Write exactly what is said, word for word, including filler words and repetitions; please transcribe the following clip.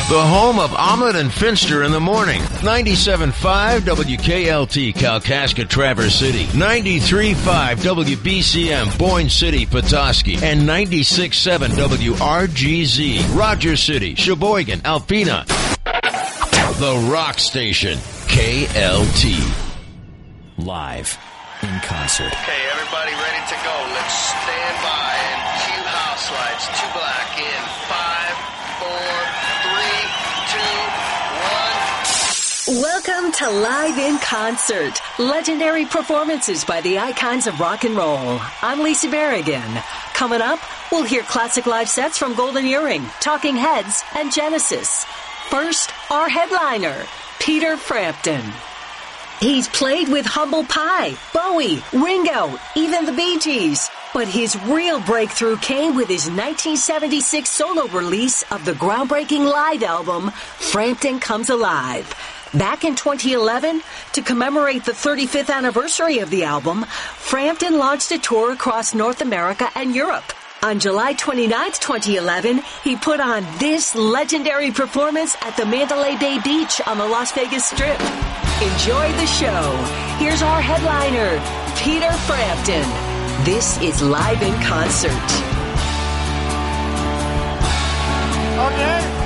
the home of Omelet and Finster in the morning. ninety-seven point five W K L T, Kalkaska, Traverse City. ninety-three point five W B C M, Boyne City, Petoskey. And ninety-six point seven W R G Z, Rogers City, Sheboygan, Alpena. The Rock Station, K L T. Live in concert. Okay, everybody ready to go. Let's stand by and cue house lights. Two black in five, four, three, two, one. Welcome to Live in Concert. Legendary performances by the icons of rock and roll. I'm Lisa Berrigan. Coming up, we'll hear classic live sets from Golden Earring, Talking Heads, and Genesis. First, our headliner, Peter Frampton. He's played with Humble Pie, Bowie, Ringo, even the Bee Gees. But his real breakthrough came with his nineteen seventy-six solo release of the groundbreaking live album, Frampton Comes Alive. Back in twenty eleven, to commemorate the thirty-fifth anniversary of the album, Frampton launched a tour across North America and Europe. On July twenty-ninth, twenty eleven, he put on this legendary performance at the Mandalay Bay Beach on the Las Vegas Strip. Enjoy the show. Here's our headliner, Peter Frampton. This is Live in Concert. Okay.